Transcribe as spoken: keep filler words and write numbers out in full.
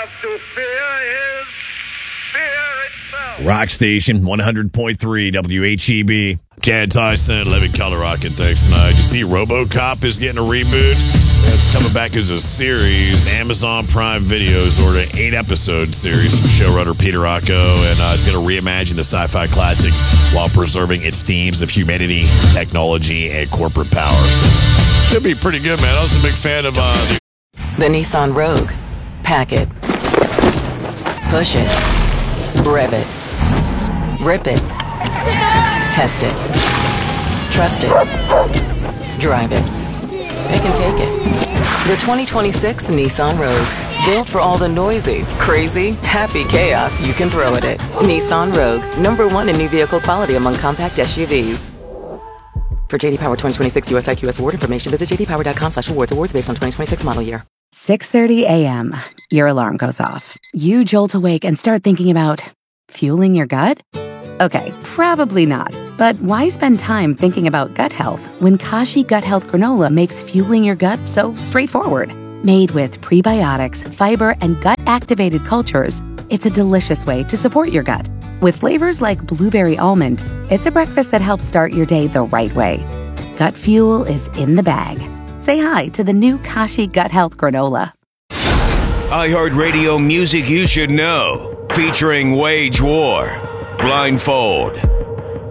have to fear is fear itself. Rock Station, one hundred point three W H E B. Chad Tyson, Living Color Rockin' thanks tonight. You see RoboCop is getting a reboot. It's coming back as a series. Amazon Prime Videos ordered an eight-episode series from showrunner Peter Rocco, and uh, it's going to reimagine the sci-fi classic while preserving its themes of humanity, technology, and corporate power. So, should be pretty good, man. I was a big fan of uh, the... The Nissan Rogue. Pack it. Push it. Rev it. Rip it. Test it. Trust it. Drive it. Pick and take it. The twenty twenty-six Nissan Rogue. Built for all the noisy, crazy, happy chaos you can throw at it. Nissan Rogue. Number one in new vehicle quality among compact S U Vs. For J D Power twenty twenty-six U S I Q S award information, visit j d power dot com slash awards. Awards based on twenty twenty-six model year. six thirty a.m. Your alarm goes off. You jolt awake and start thinking about fueling your gut? Okay, probably not. But why spend time thinking about gut health when Kashi Gut Health Granola makes fueling your gut so straightforward? Made with prebiotics, fiber, and gut-activated cultures, it's a delicious way to support your gut. With flavors like blueberry almond, it's a breakfast that helps start your day the right way. Gut fuel is in the bag. Say hi to the new Kashi Gut Health Granola. iHeartRadio music you should know. Featuring Wage War, Blindfold,